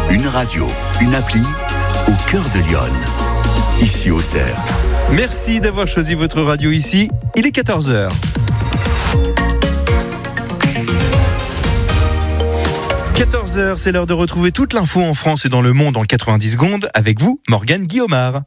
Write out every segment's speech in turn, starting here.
Une radio, une appli au cœur de Lyon. Ici au Cerf. Merci d'avoir choisi votre radio ici. Il est 14h. 14h, c'est l'heure de retrouver toute l'info en France et dans le monde en 90 secondes avec vous, Morgane Guillaumard.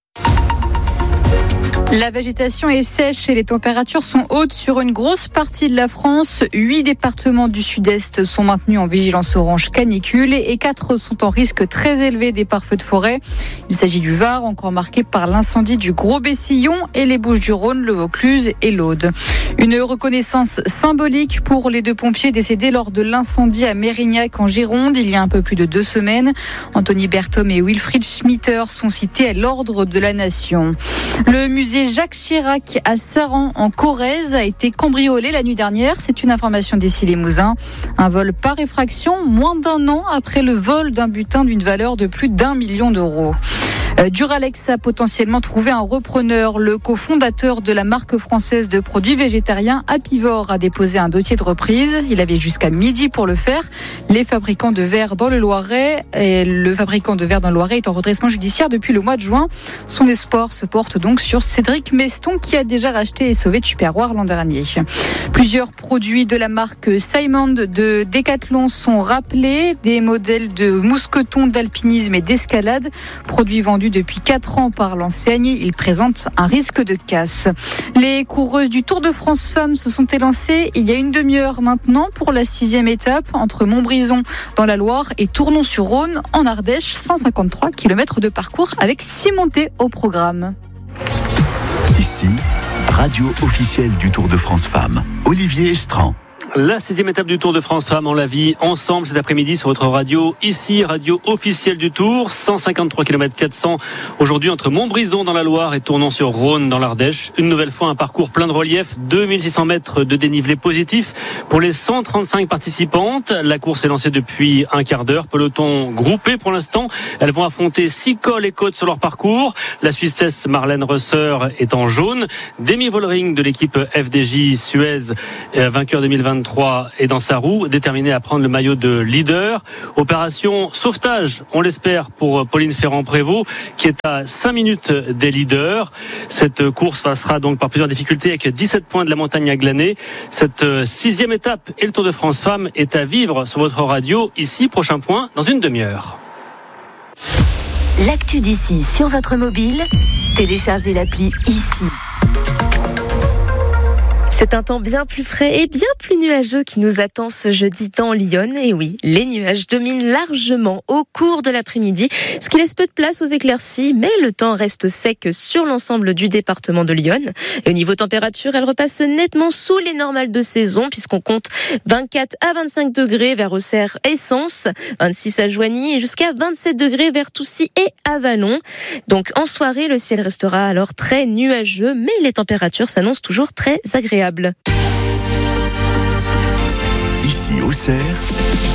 La végétation est sèche et les températures sont hautes sur une grosse partie de la France. 8 départements du sud-est sont maintenus en vigilance orange canicule et 4 sont en risque très élevé départ feu de forêt. Il s'agit du Var, encore marqué par l'incendie du Gros-Bessillon, et les Bouches-du-Rhône, le Vaucluse et l'Aude. Une reconnaissance symbolique pour les 2 pompiers décédés lors de l'incendie à Mérignac en Gironde il y a un peu plus de 2 semaines. Anthony Berthom et Wilfried Schmitter sont cités à l'ordre de la Nation. Le musée Jacques Chirac à Saran en Corrèze a été cambriolé la nuit dernière. C'est une information d'ici Limousin. Un vol par effraction, moins d'1 an après le vol d'un butin d'une valeur de plus d'1 million d'euros. Duralex a potentiellement trouvé un repreneur. Le cofondateur de la marque française de produits végétariens Apivore a déposé un dossier de reprise. Il avait jusqu'à midi pour le faire. Le fabricant de verre dans le Loiret est en redressement judiciaire depuis le mois de juin. Son espoir se porte donc sur Cédric Meston qui a déjà racheté et sauvé Tupperware l'an dernier. Plusieurs produits de la marque Simon de Decathlon sont rappelés. Des modèles de mousqueton, d'alpinisme et d'escalade. Produits vendus depuis 4 ans par l'enseigne, il présente un risque de casse. Les coureuses du Tour de France Femmes se sont élancées il y a une demi-heure maintenant pour la 6e étape entre Montbrison dans la Loire et Tournon-sur-Rhône en Ardèche. 153 km de parcours avec 6 montées au programme. Ici, radio officielle du Tour de France Femmes. Olivier Estran. La 6e étape du Tour de France Femmes, on la vit ensemble cet après-midi sur votre radio. Ici, radio officielle du Tour, 153 km 400 aujourd'hui entre Montbrison dans la Loire et Tournon-sur-Rhône dans l'Ardèche. Une nouvelle fois un parcours plein de relief, 2600 mètres de dénivelé positif pour les 135 participantes. La course est lancée depuis un quart d'heure, peloton groupé pour l'instant. Elles vont affronter 6 cols et côtes sur leur parcours. La Suissesse Marlène Rösser est en jaune. Demi Vollering de l'équipe FDJ Suez, vainqueur 2023, est dans sa roue, déterminée à prendre le maillot de leader. Opération sauvetage, on l'espère, pour Pauline Ferrand-Prévot, qui est à 5 minutes des leaders. Cette course passera donc par plusieurs difficultés avec 17 points de la montagne à glaner. Cette 6e étape et le Tour de France Femmes est à vivre sur votre radio. Ici, prochain point dans une demi-heure. L'actu d'ici sur votre mobile, téléchargez l'appli Ici. C'est un temps bien plus frais et bien plus nuageux qui nous attend ce jeudi dans Lyon. Et oui, les nuages dominent largement au cours de l'après-midi, ce qui laisse peu de place aux éclaircies, mais le temps reste sec sur l'ensemble du département de Lyon. Et au niveau température, elle repasse nettement sous les normales de saison, puisqu'on compte 24 à 25 degrés vers Auxerre et Sens, 26 à Joigny et jusqu'à 27 degrés vers Toussy et Avallon. Donc en soirée, le ciel restera alors très nuageux, mais les températures s'annoncent toujours très agréables. Ici au Cerf,